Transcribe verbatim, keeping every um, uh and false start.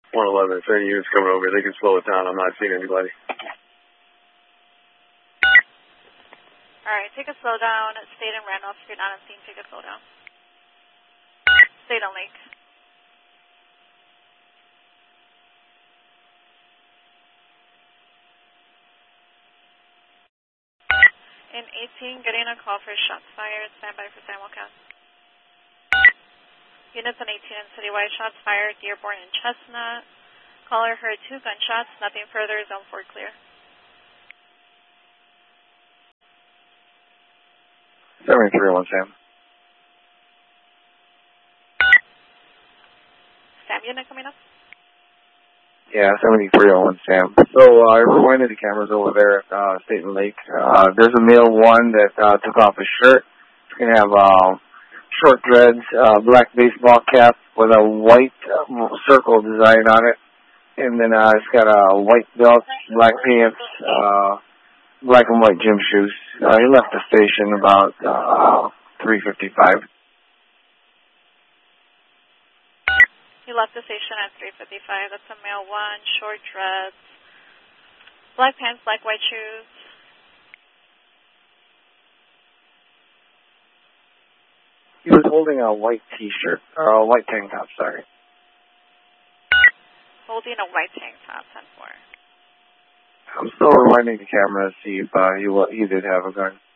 one eleven, if any units coming over, they can slow it down. I'm not seeing anybody. Alright, take a slow down. State in Randolph. If you're not on scene, take a slow down. State on Lake. In eighteen, getting a call for shots fired. Stand by for simulcast. Units on eighteen and Citywide, shots fired. Dearborn and Chestnut. Caller heard two gunshots. Nothing further. Zone four clear. seventy-three oh one, Sam. Sam unit coming up? Yeah, seventy-three oh one, Sam. So, uh, I rewinded the cameras over there at uh, State and Lake. Uh, there's a male one that uh, took off his shirt. He's going to have uh, short dreads, uh, black baseball cap with a white uh, circle design on it. And then uh, it's got a white belt, black pants, uh, black and white gym shoes. Uh, he left the station about uh, three fifty-five. He left the station at three fifty-five. That's a male one, short dreads, black pants, black white shoes. He was holding a white T-shirt, or a white tank top, sorry. Holding a white tank top, ten four. I'm still rewinding the camera to see if uh, he, he did have a gun.